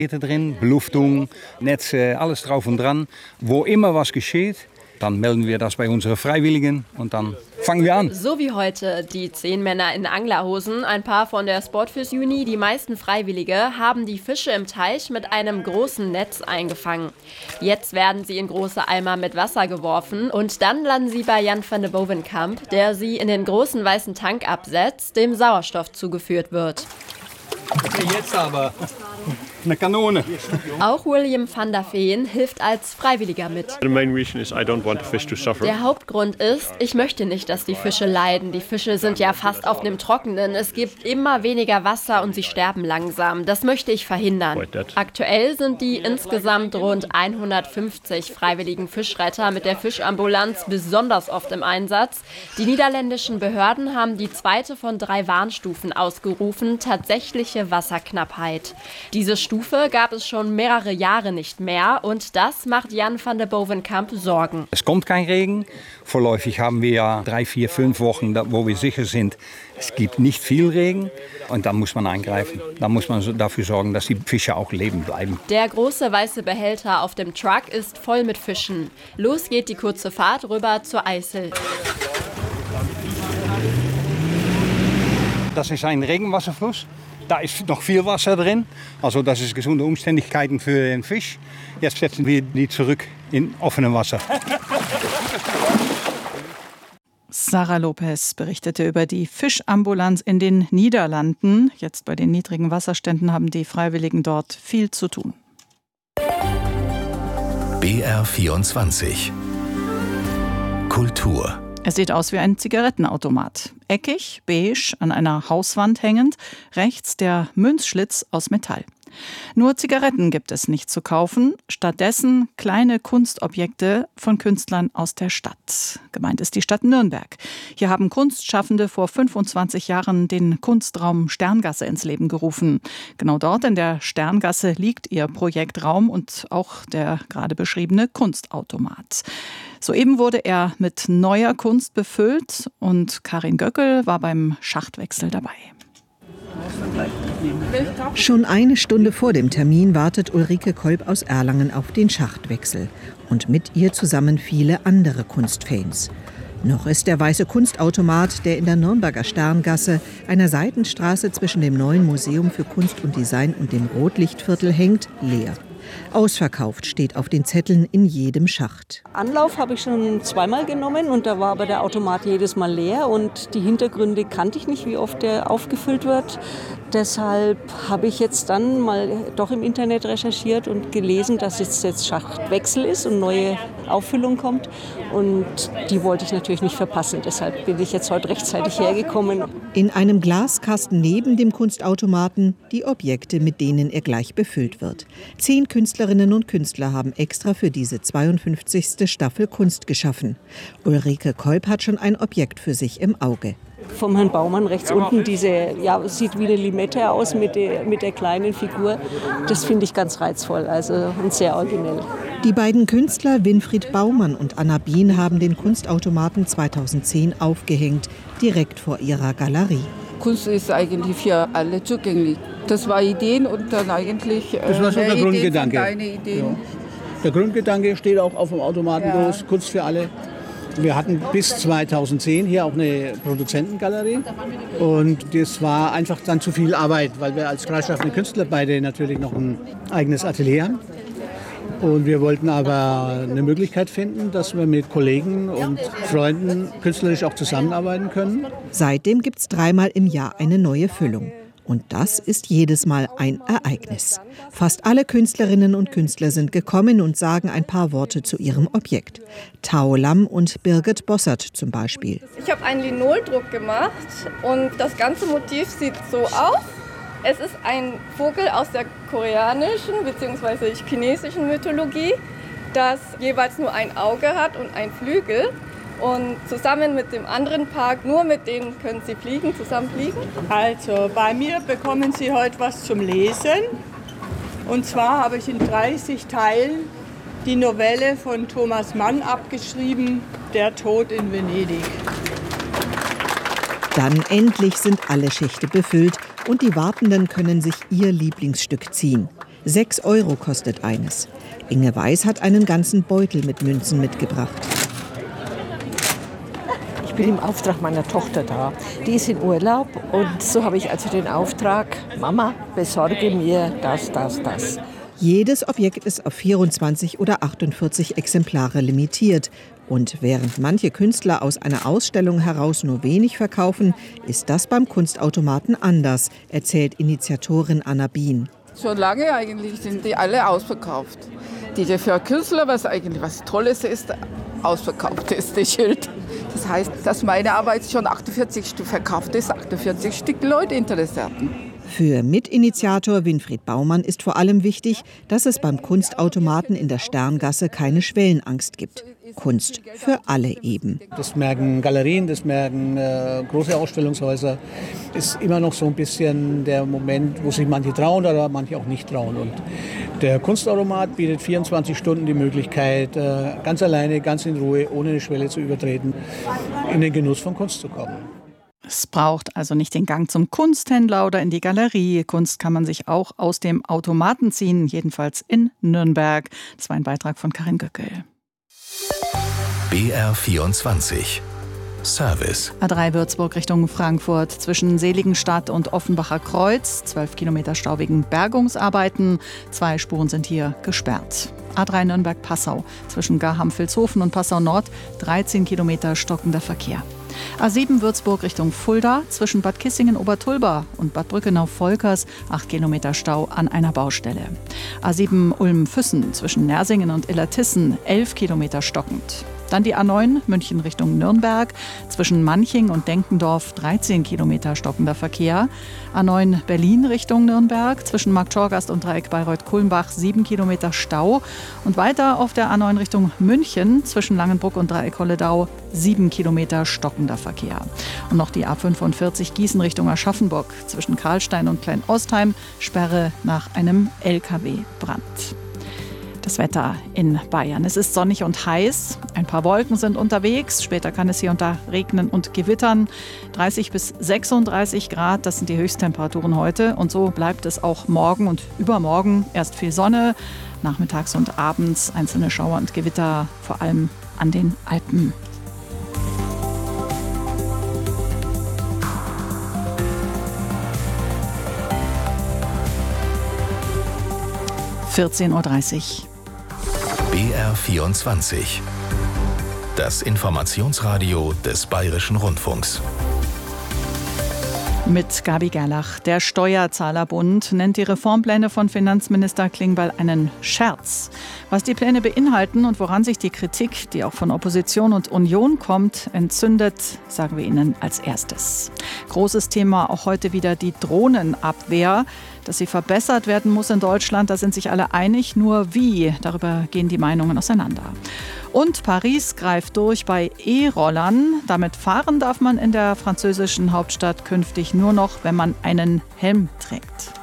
Drin, Beluftung, Netze, alles drauf und dran. Wo immer was geschieht, dann melden wir das bei unseren Freiwilligen und dann fangen wir an. So wie heute die 10 Männer in Anglerhosen, ein paar von der Sportfish Uni, die meisten Freiwillige, haben die Fische im Teich mit einem großen Netz eingefangen. Jetzt werden sie in große Eimer mit Wasser geworfen und dann landen sie bei Jan van de Bovenkamp, der sie in den großen weißen Tank absetzt, dem Sauerstoff zugeführt wird. Okay, jetzt aber eine Kanone. Auch William van der Veen hilft als Freiwilliger mit. Der Hauptgrund ist, ich möchte nicht, dass die Fische leiden. Die Fische sind ja fast auf dem Trockenen. Es gibt immer weniger Wasser und sie sterben langsam. Das möchte ich verhindern. Aktuell sind die insgesamt rund 150 freiwilligen Fischretter mit der Fischambulanz besonders oft im Einsatz. Die niederländischen Behörden haben die 2. von 3 Warnstufen ausgerufen, tatsächliche Wasserknappheit. Diese Stufe gab es schon mehrere Jahre nicht mehr und das macht Jan van de Bovenkamp Sorgen. Es kommt kein Regen. Vorläufig haben wir ja 3, 4, 5 Wochen, wo wir sicher sind, es gibt nicht viel Regen und dann muss man eingreifen. Dann muss man dafür sorgen, dass die Fische auch leben bleiben. Der große weiße Behälter auf dem Truck ist voll mit Fischen. Los geht die kurze Fahrt rüber zur Eisel. Das ist ein Regenwasserfluss. Da ist noch viel Wasser drin. Also das ist gesunde Umständigkeiten für den Fisch. Jetzt setzen wir die zurück in offenem Wasser. Sarah Lopez berichtete über die Fischambulanz in den Niederlanden. Jetzt bei den niedrigen Wasserständen haben die Freiwilligen dort viel zu tun. BR24 Kultur. Es sieht aus wie ein Zigarettenautomat. Eckig, beige, an einer Hauswand hängend, rechts der Münzschlitz aus Metall. Nur Zigaretten gibt es nicht zu kaufen, stattdessen kleine Kunstobjekte von Künstlern aus der Stadt. Gemeint ist die Stadt Nürnberg. Hier haben Kunstschaffende vor 25 Jahren den Kunstraum Sterngasse ins Leben gerufen. Genau dort in der Sterngasse liegt ihr Projektraum und auch der gerade beschriebene Kunstautomat. Soeben wurde er mit neuer Kunst befüllt und Karin Göckel war beim Schachtwechsel dabei. Schon eine Stunde vor dem Termin wartet Ulrike Kolb aus Erlangen auf den Schachtwechsel und mit ihr zusammen viele andere Kunstfans. Noch ist der weiße Kunstautomat, der in der Nürnberger Sterngasse, einer Seitenstraße zwischen dem neuen Museum für Kunst und Design und dem Rotlichtviertel hängt, leer. Ausverkauft steht auf den Zetteln in jedem Schacht. Anlauf habe ich schon zweimal genommen und da war aber der Automat jedes Mal leer und die Hintergründe kannte ich nicht, wie oft der aufgefüllt wird. Deshalb habe ich jetzt dann mal doch im Internet recherchiert und gelesen, dass jetzt Schachtwechsel ist und neue Auffüllung kommt. Und die wollte ich natürlich nicht verpassen. Deshalb bin ich jetzt heute rechtzeitig hergekommen. In einem Glaskasten neben dem Kunstautomaten die Objekte, mit denen er gleich befüllt wird. 10 Künstlerinnen und Künstler haben extra für diese 52. Staffel Kunst geschaffen. Ulrike Kolb hat schon ein Objekt für sich im Auge. Vom Herrn Baumann rechts unten, sieht wie eine Limette aus mit der kleinen Figur. Das finde ich ganz reizvoll und sehr originell. Die beiden Künstler Winfried Baumann und Anna Bien haben den Kunstautomaten 2010 aufgehängt, direkt vor ihrer Galerie. Kunst ist eigentlich für alle zugänglich. Das war Ideen und dann eigentlich das war so der Grundgedanke. Deine Ideen. Ja. Der Grundgedanke steht auch auf dem Automaten groß, Kunst für alle. Wir hatten bis 2010 hier auch eine Produzentengalerie und das war einfach dann zu viel Arbeit, weil wir als freischaffende Künstler beide natürlich noch ein eigenes Atelier haben. Und wir wollten aber eine Möglichkeit finden, dass wir mit Kollegen und Freunden künstlerisch auch zusammenarbeiten können. Seitdem gibt es 3-mal im Jahr eine neue Füllung. Und das ist jedes Mal ein Ereignis. Fast alle Künstlerinnen und Künstler sind gekommen und sagen ein paar Worte zu ihrem Objekt. Tao Lam und Birgit Bossert zum Beispiel. Ich habe einen Linoldruck gemacht und das ganze Motiv sieht so aus. Es ist ein Vogel aus der koreanischen bzw. chinesischen Mythologie, das jeweils nur ein Auge hat und ein Flügel. Und zusammen mit dem anderen Paar, nur mit denen können Sie zusammen fliegen. Also bei mir bekommen Sie heute was zum Lesen. Und zwar habe ich in 30 Teilen die Novelle von Thomas Mann abgeschrieben, Der Tod in Venedig. Dann endlich sind alle Schächte befüllt und die Wartenden können sich ihr Lieblingsstück ziehen. 6 € kostet eines. Inge Weiß hat einen ganzen Beutel mit Münzen mitgebracht. Ich bin im Auftrag meiner Tochter da. Die ist in Urlaub und so habe ich also den Auftrag, Mama, besorge mir das. Jedes Objekt ist auf 24 oder 48 Exemplare limitiert. Und während manche Künstler aus einer Ausstellung heraus nur wenig verkaufen, ist das beim Kunstautomaten anders, erzählt Initiatorin Anna Bien. Schon lange eigentlich sind die alle ausverkauft. Die für Künstler, was eigentlich was Tolles ist, ausverkauft ist, das Schild. Das heißt, dass meine Arbeit schon 48 Stück verkauft ist, 48 Stück Leute Interessierten. Für Mitinitiator Winfried Baumann ist vor allem wichtig, dass es beim Kunstautomaten in der Sterngasse keine Schwellenangst gibt. Kunst für alle eben. Das merken Galerien, das merken große Ausstellungshäuser. Ist immer noch so ein bisschen der Moment, wo sich manche trauen oder manche auch nicht trauen. Und der Kunstautomat bietet 24 Stunden die Möglichkeit, ganz alleine, ganz in Ruhe, ohne eine Schwelle zu übertreten, in den Genuss von Kunst zu kommen. Es braucht also nicht den Gang zum Kunsthändler oder in die Galerie. Kunst kann man sich auch aus dem Automaten ziehen, jedenfalls in Nürnberg. Das war ein Beitrag von Karin Göckel. BR24 Service. A3 Würzburg Richtung Frankfurt zwischen Seligenstadt und Offenbacher Kreuz. 12 Kilometer Stau wegen Bergungsarbeiten. 2 Spuren sind hier gesperrt. A3 Nürnberg-Passau zwischen Garham-Vilshofen und Passau Nord. 13 Kilometer stockender Verkehr. A7 Würzburg Richtung Fulda zwischen Bad Kissingen-Obertulba und Bad Brückenau-Volkers 8 Kilometer Stau an einer Baustelle. A7 Ulm-Füssen zwischen Nersingen und Illertissen 11 Kilometer stockend. Dann die A9 München Richtung Nürnberg zwischen Manching und Denkendorf 13 Kilometer stockender Verkehr. A9 Berlin Richtung Nürnberg zwischen Marktschorgast und Dreieck Bayreuth-Kulmbach 7 Kilometer Stau. Und weiter auf der A9 Richtung München zwischen Langenbruck und Dreieck Holledau 7 Kilometer stockender Verkehr. Und noch die A45 Gießen Richtung Aschaffenburg zwischen Karlstein und Kleinostheim Sperre nach einem LKW-Brand. Das Wetter in Bayern. Es ist sonnig und heiß. Ein paar Wolken sind unterwegs. Später kann es hier und da regnen und gewittern. 30 bis 36 Grad, das sind die Höchsttemperaturen heute. Und so bleibt es auch morgen und übermorgen. Erst viel Sonne, nachmittags und abends einzelne Schauer und Gewitter, vor allem an den Alpen. (14:30 Uhr). BR24. Das Informationsradio des Bayerischen Rundfunks. Mit Gabi Gerlach. Der Steuerzahlerbund nennt die Reformpläne von Finanzminister Klingbeil einen Scherz. Was die Pläne beinhalten und woran sich die Kritik, die auch von Opposition und Union kommt, entzündet, sagen wir Ihnen als erstes. Großes Thema auch heute wieder die Drohnenabwehr. Dass sie verbessert werden muss in Deutschland, da sind sich alle einig. Nur wie, darüber gehen die Meinungen auseinander. Und Paris greift durch bei E-Rollern. Damit fahren darf man in der französischen Hauptstadt künftig nur noch, wenn man einen Helm trägt.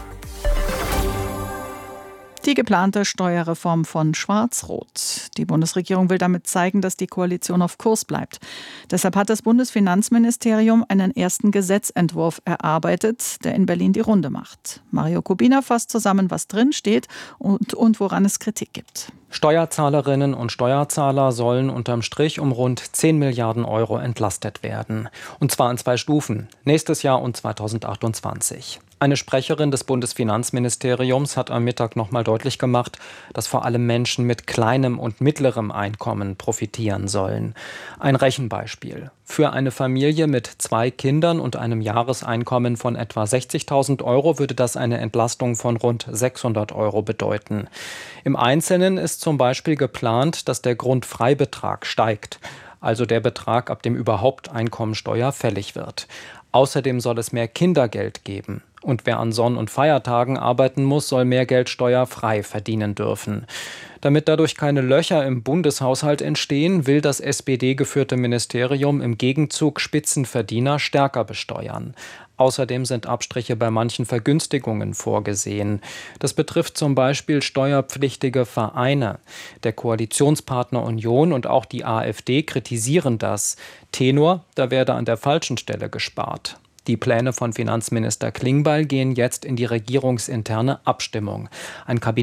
Die geplante Steuerreform von Schwarz-Rot. Die Bundesregierung will damit zeigen, dass die Koalition auf Kurs bleibt. Deshalb hat das Bundesfinanzministerium einen ersten Gesetzentwurf erarbeitet, der in Berlin die Runde macht. Mario Kubina fasst zusammen, was drin steht und woran es Kritik gibt. Steuerzahlerinnen und Steuerzahler sollen unterm Strich um rund 10 Milliarden Euro entlastet werden. Und zwar in 2 Stufen, nächstes Jahr und 2028. Eine Sprecherin des Bundesfinanzministeriums hat am Mittag nochmal deutlich gemacht, dass vor allem Menschen mit kleinem und mittlerem Einkommen profitieren sollen. Ein Rechenbeispiel. Für eine Familie mit 2 Kindern und einem Jahreseinkommen von etwa 60.000 Euro würde das eine Entlastung von rund 600 Euro bedeuten. Im Einzelnen ist zum Beispiel geplant, dass der Grundfreibetrag steigt, also der Betrag, ab dem überhaupt Einkommensteuer fällig wird. Außerdem soll es mehr Kindergeld geben. Und wer an Sonn- und Feiertagen arbeiten muss, soll mehr Geld steuerfrei verdienen dürfen. Damit dadurch keine Löcher im Bundeshaushalt entstehen, will das SPD-geführte Ministerium im Gegenzug Spitzenverdiener stärker besteuern. Außerdem sind Abstriche bei manchen Vergünstigungen vorgesehen. Das betrifft zum Beispiel steuerpflichtige Vereine. Der Koalitionspartner Union und auch die AfD kritisieren das. Tenor, da werde an der falschen Stelle gespart. Die Pläne von Finanzminister Klingbeil gehen jetzt in die regierungsinterne Abstimmung. Ein Kabinett